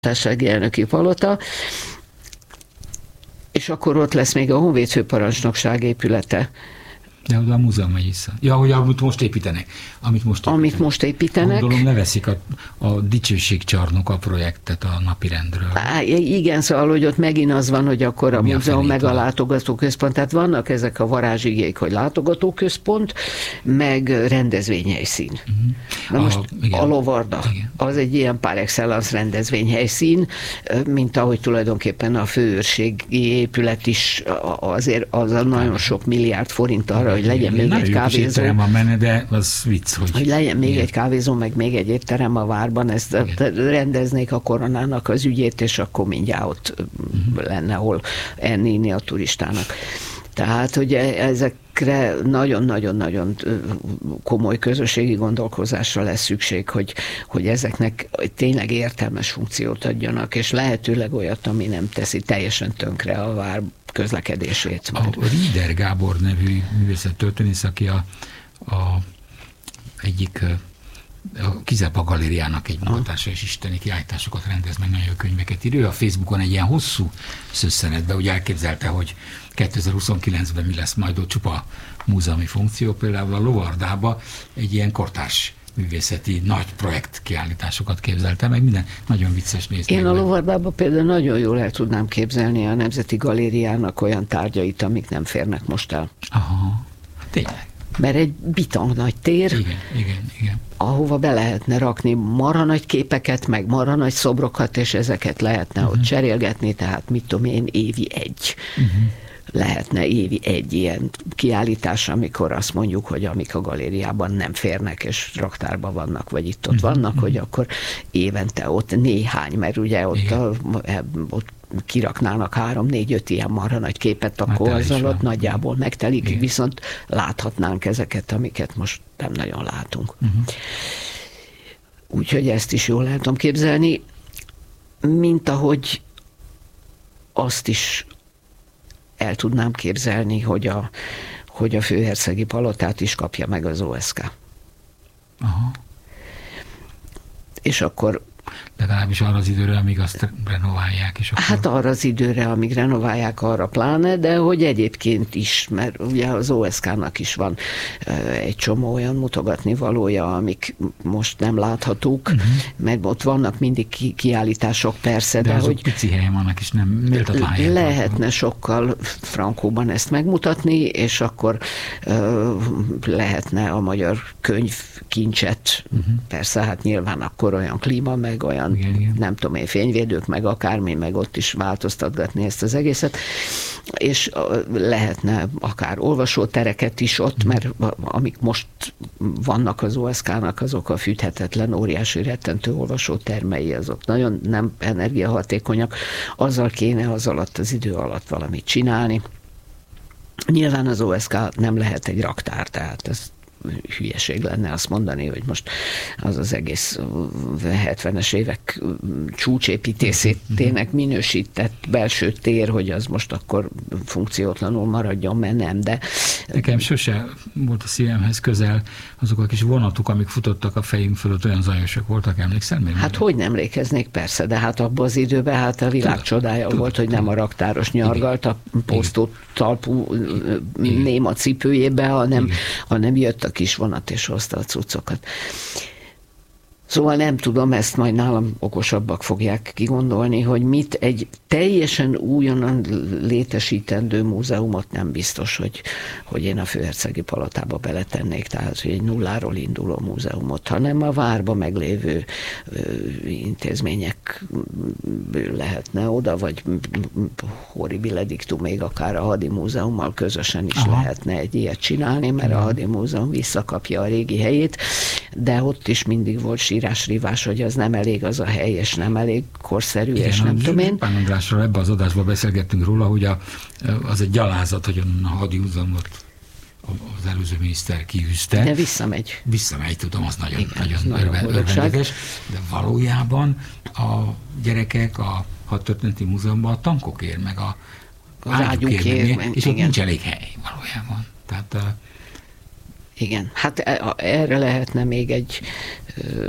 társasági elnöki palota, és akkor ott lesz még a Honvéd főparancsnokság épülete. De oda a múzeum megy vissza. Ja, hogy amit most építenek. Amit most építenek. Gondolom leveszik a dicsőségcsarnok a projektet a napirendről. Igen, szóval, hogy ott megint az van, hogy akkor a múzeum meg a látogatóközpont. Tehát vannak ezek a varázsigék, hogy látogatóközpont, meg rendezvényhelyszín. Na most a Lovarda, az egy ilyen par excellence rendezvényhelyszín, mint ahogy tulajdonképpen a főőrségi épület is azért az a nagyon sok milliárd forint arra, hogy legyen még egy kávézó. Menne, de az vicc, hogy legyen még egy kávézó, meg még egy étterem a várban, ezt rendeznék a koronának az ügyét, és akkor mindjárt ott lenne hol enni a turistának. Tehát, hogy ezekre nagyon-nagyon-nagyon komoly közösségi gondolkozásra lesz szükség, hogy ezeknek tényleg értelmes funkciót adjanak, és lehetőleg olyat, ami nem teszi teljesen tönkre a vár közlekedését. A Rieder Gábor nevű művészettörténész, aki a egyik a Kizelpa galériának egy munkatársa, és isteni kiállításokat rendez, meg nagyon jó könyveket ír. Ő a Facebookon egy ilyen hosszú szösszenetben úgy elképzelte, hogy 2029-ben mi lesz majd ott csupa múzeumi funkció, például a Lovardába egy ilyen kortárs művészeti nagy projekt kiállításokat képzelte, meg minden nagyon vicces nézni. Én a Lovardában például nagyon jól el tudnám képzelni a Nemzeti Galériának olyan tárgyait, amik nem férnek most el. Aha, tényleg. Mert egy bitang nagy tér, igen. ahova be lehetne rakni marha nagy képeket, meg marha nagy szobrokat, és ezeket lehetne ott cserélgetni, tehát mit tudom én, évi egy. Lehetne évi egy ilyen kiállítás, amikor azt mondjuk, hogy amik a galériában nem férnek, és raktárban vannak, vagy itt-ott vannak, hogy akkor évente ott néhány, mert ugye ott kiraknának 3-4-5 ilyen marha nagy képet, akkor azzal ott nagyjából megtelik, viszont láthatnánk ezeket, amiket most nem nagyon látunk. Úgyhogy ezt is jól lehetom képzelni, mint ahogy azt is el tudnám képzelni, hogy a főhercegi palotát is kapja meg az OSK. Aha. És akkor legalábbis arra az időre, amíg azt renoválják. És akkor... Hát arra az időre, amíg renoválják, arra pláne, de hogy egyébként is, mert ugye az OSK-nak is van egy csomó olyan mutogatni valója, amik most nem láthatók, mert ott vannak mindig kiállítások persze, de hogy pici helyen vannak, és nem méltatlan helyen. Lehetne sokkal frankóban ezt megmutatni, és akkor lehetne a magyar könyvkincset, persze, hát nyilván akkor olyan klíma, meg olyan, igen. Nem tudom én, fényvédők, meg akármi, meg ott is változtatgatni ezt az egészet, és lehetne akár olvasótereket is ott, mert amik most vannak az OSK-nak, azok a fűthetetlen, óriási, rettentő olvasótermei, azok nagyon nem energiahatékonyak, azzal kéne az alatt, az idő alatt valamit csinálni. Nyilván az OSK nem lehet egy raktár, tehát ez hülyeség lenne azt mondani, hogy most az egész 70-es évek csúcsépítészetének minősített belső tér, hogy az most akkor funkciótlanul maradjon, mert nem, de... Nekem sose volt a szívemhez közel azok a kis vonatok, amik futottak a fejünk fölött, olyan zajosak voltak, emlékszel még? Hát hogy nem emlékeznék, persze, de hát abban az időben hát a világ csodája volt, hogy nem a raktáros nyargalt a posztó talpú néma cipőjébe, hanem jött a kis vonat és hozta a cuccokat. Szóval nem tudom, ezt majd nálam okosabbak fogják kigondolni, hogy mit egy teljesen újonnan létesítendő múzeumot nem biztos, hogy én a főhercegi palotába beletennék, tehát hogy egy nulláról induló múzeumot, hanem a várba meglévő intézmények lehetne oda, vagy horribile dictu még akár a Hadi Múzeummal közösen is lehetne egy ilyet csinálni, mert a Hadi Múzeum visszakapja a régi helyét, de ott is mindig volt sírás-rívás, hogy az nem elég az a hely, és nem elég korszerű, igen, és nem tudom én. Pán Andrásról ebbe az adásban beszélgettünk róla, hogy az egy gyalázat, hogy a Hadi Múzeumot az előző miniszter kiűzte. De visszamegy. Visszamegy, tudom, az nagyon örvendetes, de valójában a gyerekek a Hadtörténeti Múzeumban a tankokért, meg a ágyukért, és ott nincs elég hely valójában. Tehát igen, hát erre lehetne még egy